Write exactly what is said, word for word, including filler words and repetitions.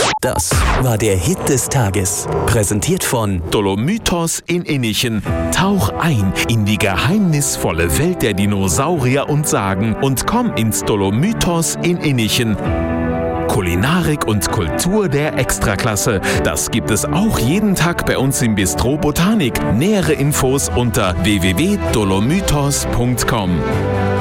Das war der Hit des Tages. Präsentiert von Dolomytos in Innichen. Tauch ein in die geheimnisvolle Welt der Dinosaurier und Sagen und komm ins Dolomytos in Innichen. Kulinarik und Kultur der Extraklasse. Das gibt es auch jeden Tag bei uns im Bistro Botanik. Nähere Infos unter w w w punkt dolomytos punkt com.